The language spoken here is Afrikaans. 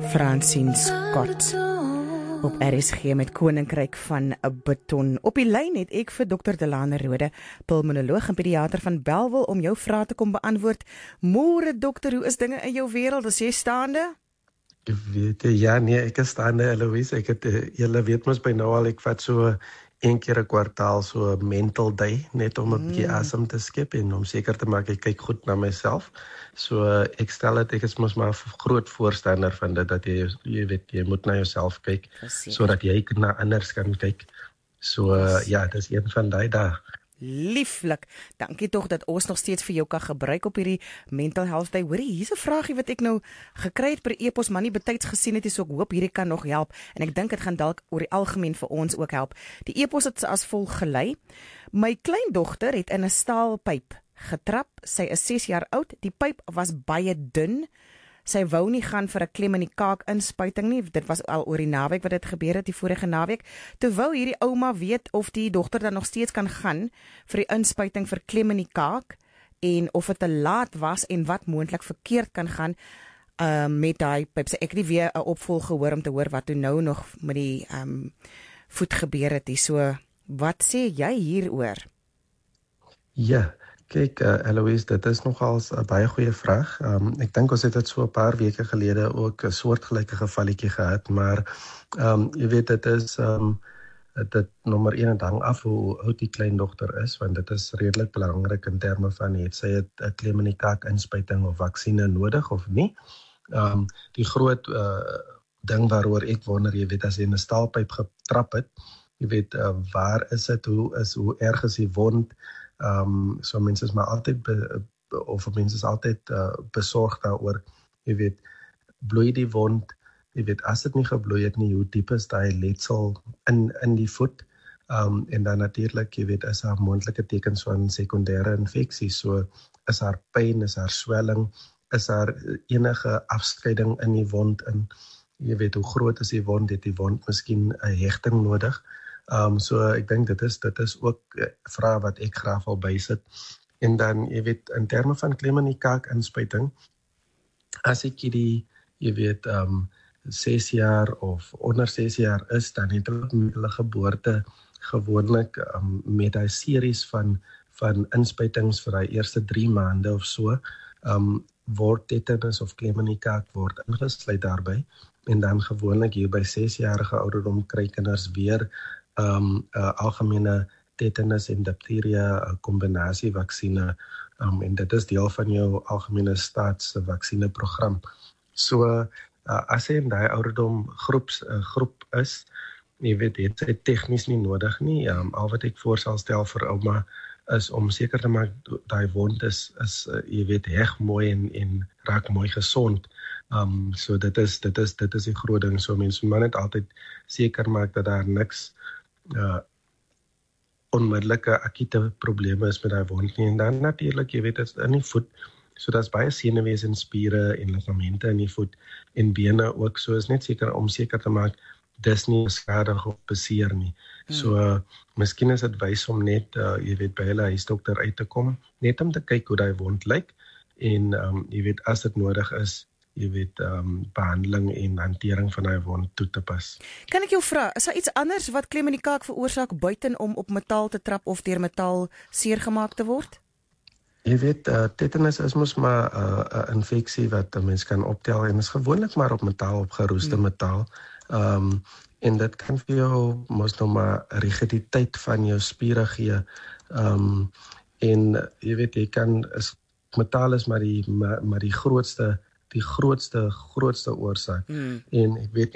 Francine Scott op RSG met Koninkryk van Beton. Op die lyn het ek vir Dr. Delane Rode, pulmonoloog en pediater van Bellville, om jou vrae te kom beantwoord. Môre dokter, hoe is dinge in jou wêreld? Is jy staande? Ek is staande, Eloise. Julle weet mos by nou al, ek vat so 1 keer 'n kwartaal so 'n mental day, net om 'n bietjie asem te skep en om seker te maak ek kyk goed na myself. So ek stel dit, ek is mos maar 'n groot voorstander van dit, dat jy weet, jy moet na jouself kyk, sodat jy na anders kan kyk. So dis een van daai dae. Lieflik, dankie tog dat ons nog steeds vir jou kan gebruik op hierdie mental health day. Hoorie, hier's 'n vraagie wat ek nou gekry het per e-pos, maar nie betyds gesien het nie, so ek hoop hierdie kan nog help, en ek dink dit gaan dalk oor die algemeen vir ons ook help. Die e-pos het as volg gelei: my kleindogter het in 'n staalpyp getrap, sy is 6 jaar oud, die pyp was baie dun, sy wou nie gaan vir 'n klem in die kaak inspuiting nie, dit was al oor die naweek wat dit gebeur het, die vorige naweek. Toe wou hierdie ouma weet of die dogter dan nog steeds kan gaan vir die inspuiting vir klem in die kaak, en of dit te laat was en wat moontlik verkeerd kan gaan met daai pyp. Ek het nie weer 'n opvolg gehoor om te hoor wat toe nou nog met die voet gebeur het. So, wat sê jy hieroor? Ja, kyk, Eloise, dit is nogals 'n baie goeie vraag. Ek dink ons het dit so 'n paar weke gelede ook 'n soortgelyke gevalletjie gehad, maar jy weet, dit is dit nommer 1 en hang af hoe oud die kleindogter is, want dit is redelik belangrik in terme van het sy 'n klem in die kaak inspuiting of vaksine nodig of nie. Die groot ding waaroor ek wonder, jy weet, as jy in 'n staalpyp getrap het, jy weet, waar is dit, hoe erg is die wond? So mense is maar altyd mense is altyd besorg daaroor, jy weet, bloei die wond, jy weet, as dit nie gebloei het nie, hoe diep is daai letsel in die voet, en dan natuurlik, jy weet, is daar moontlike tekens van sekondêre infeksie, so is daar pyn, is daar swelling, is daar enige afskeiding in die wond, en jy weet, hoe groot is die wond, het die wond miskien 'n hegting nodig. So ek dink dit is ook vrae wat ek graag wil bysit. En dan, jy weet, in terme van klem in die kaak inspuiting, as ek jy weet, 6 jaar of onder 6 jaar is, dan het hulle geboorte gewoonlik met die series van inspuitings vir die eerste 3 maande of so, word tetanus of klem in die kaak word ingesluit daarby, en dan gewoonlik hier by 6-jarige ouderdom kry kinders weer algemene tetanus en diphtheria kombinasie vaksine, en dit is deel van jou algemene staatsvaksinneprogram. So, as jy in die ouderdom groep is, jy weet, het sy tegnies nie nodig nie. Al wat ek voor sal stel vir ouma is om seker te maak, die wond is jy weet, heg mooi en raak mooi gesond. So dit is die groot ding. So mense moet net altyd seker maak dat daar niks onmiddellike akute probleme is met die wond nie. En dan natuurlik, jy weet, dit is in die voet, so daar's baie senuwees en spiere en ligamente in die voet en bene ook, so is net seker om seker te maak dis nie beskadig of beseer nie. So miskien is dit wys om net jy weet, by hulle huisdokter uit te kom, net om te kyk hoe die wond lyk, en jy weet, as dit nodig is, jy weet, behandeling en hantering van die wond toe te pas. Kan ek jou vra, is daar iets anders wat klem in die kaak veroorsaak buiten om op metaal te trap of deur metaal seer gemaak te word? Jy weet, tetanus is mos maar 'n infeksie wat 'n mens kan optel, en is gewoonlik maar op metaal, op geroeste metaal. En dit kan vir jou mos nou maar rigiditeit van jou spiere gee. En jy weet, metaal is maar die grootste oorsaak. En ek weet